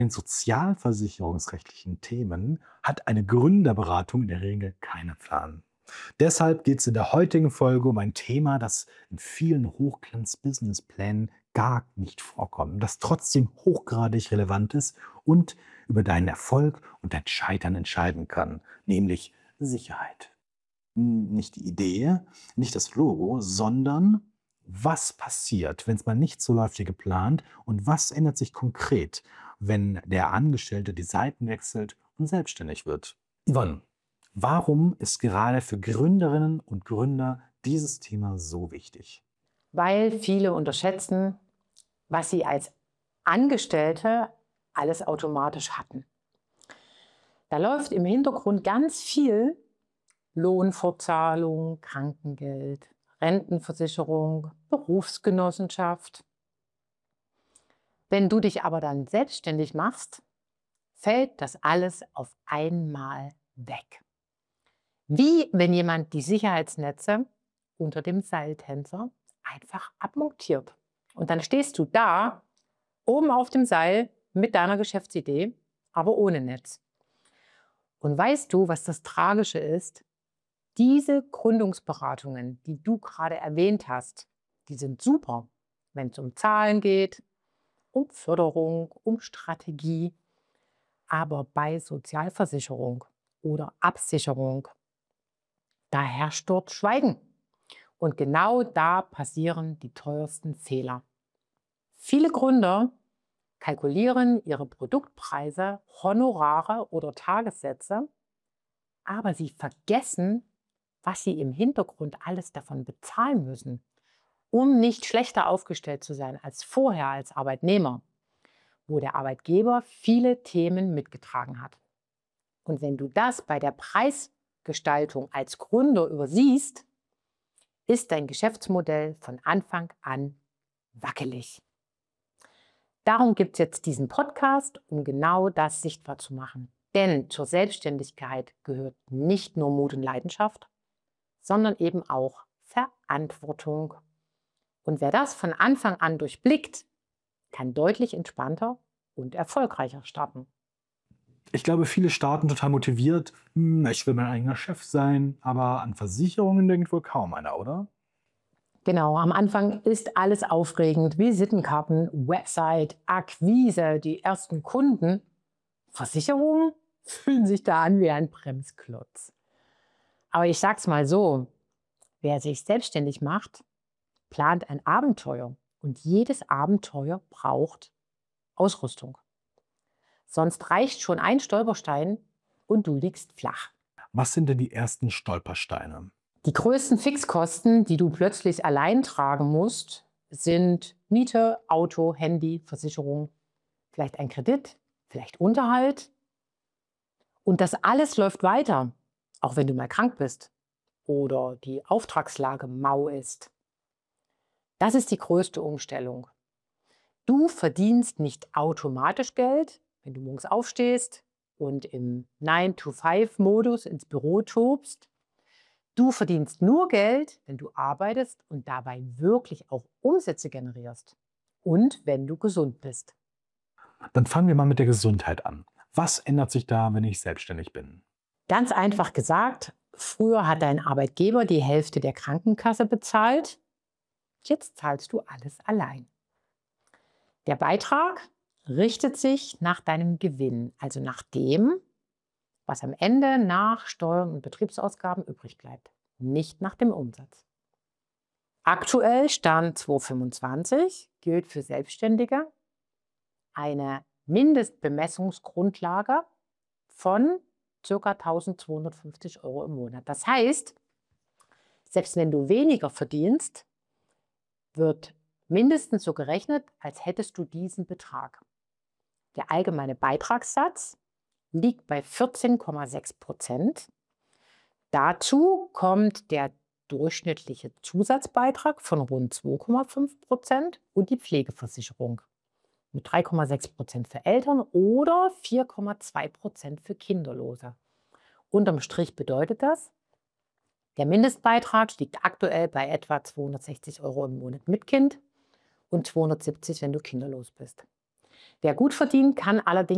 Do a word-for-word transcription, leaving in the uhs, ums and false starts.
In sozialversicherungsrechtlichen Themen hat eine Gründerberatung in der Regel keinen Plan. Deshalb geht es in der heutigen Folge um ein Thema, das in vielen Hochglanz-Businessplänen gar nicht vorkommt, das trotzdem hochgradig relevant ist und über deinen Erfolg und dein Scheitern entscheiden kann, nämlich Sicherheit. Hm, Nicht die Idee, nicht das Logo, sondern was passiert, wenn es mal nicht so läuft wie geplant und was ändert sich konkret, wenn der Angestellte die Seiten wechselt und selbstständig wird. Yvonne, warum ist gerade für Gründerinnen und Gründer dieses Thema so wichtig? Weil viele unterschätzen, was sie als Angestellte alles automatisch hatten. Da läuft im Hintergrund ganz viel: Lohnfortzahlung, Krankengeld, Rentenversicherung, Berufsgenossenschaft. Wenn du dich aber dann selbstständig machst, fällt das alles auf einmal weg. Wie wenn jemand die Sicherheitsnetze unter dem Seiltänzer einfach abmontiert. Und dann stehst du da, oben auf dem Seil mit deiner Geschäftsidee, aber ohne Netz. Und weißt du, was das Tragische ist? Diese Gründungsberatungen, die du gerade erwähnt hast, die sind super, wenn es um Zahlen geht, um Förderung, um Strategie. Aber bei Sozialversicherung oder Absicherung, da herrscht dort Schweigen. Und genau da passieren die teuersten Fehler. Viele Gründer kalkulieren ihre Produktpreise, Honorare oder Tagessätze, aber sie vergessen, was sie im Hintergrund alles davon bezahlen müssen, um nicht schlechter aufgestellt zu sein als vorher als Arbeitnehmer, wo der Arbeitgeber viele Themen mitgetragen hat. Und wenn du das bei der Preisgestaltung als Gründer übersiehst, ist dein Geschäftsmodell von Anfang an wackelig. Darum gibt es jetzt diesen Podcast, um genau das sichtbar zu machen. Denn zur Selbstständigkeit gehört nicht nur Mut und Leidenschaft, sondern eben auch Verantwortung. Und wer das von Anfang an durchblickt, kann deutlich entspannter und erfolgreicher starten. Ich glaube, viele starten total motiviert. "Hm, Ich will mein eigener Chef sein", aber an Versicherungen denkt wohl kaum einer, oder? Genau, am Anfang ist alles aufregend. Visitenkarten, Website, Akquise, die ersten Kunden. Versicherungen fühlen sich da an wie ein Bremsklotz. Aber ich sag's mal so: Wer sich selbstständig macht, plant ein Abenteuer. Und jedes Abenteuer braucht Ausrüstung. Sonst reicht schon ein Stolperstein und du liegst flach. Was sind denn die ersten Stolpersteine? Die größten Fixkosten, die du plötzlich allein tragen musst, sind Miete, Auto, Handy, Versicherung, vielleicht ein Kredit, vielleicht Unterhalt. Und das alles läuft weiter, auch wenn du mal krank bist oder die Auftragslage mau ist. Das ist die größte Umstellung. Du verdienst nicht automatisch Geld, wenn du morgens aufstehst und im nine to five Modus ins Büro tobst. Du verdienst nur Geld, wenn du arbeitest und dabei wirklich auch Umsätze generierst. Und wenn du gesund bist. Dann fangen wir mal mit der Gesundheit an. Was ändert sich da, wenn ich selbstständig bin? Ganz einfach gesagt, früher hat dein Arbeitgeber die Hälfte der Krankenkasse bezahlt. Jetzt zahlst du alles allein. Der Beitrag richtet sich nach deinem Gewinn, also nach dem, was am Ende nach Steuern und Betriebsausgaben übrig bleibt, nicht nach dem Umsatz. Aktuell, Stand zweitausendfünfundzwanzig, gilt für Selbstständige eine Mindestbemessungsgrundlage von ca. eintausendzweihundertfünfzig Euro im Monat. Das heißt, selbst wenn du weniger verdienst, wird mindestens so gerechnet, als hättest du diesen Betrag. Der allgemeine Beitragssatz liegt bei vierzehn Komma sechs Prozent. Dazu kommt der durchschnittliche Zusatzbeitrag von rund zwei Komma fünf Prozent und die Pflegeversicherung mit drei Komma sechs Prozent für Eltern oder vier Komma zwei Prozent für Kinderlose. Unterm Strich bedeutet das, der Mindestbeitrag liegt aktuell bei etwa zweihundertsechzig Euro im Monat mit Kind und zweihundertsiebzig, wenn du kinderlos bist. Wer gut verdient, kann allerdings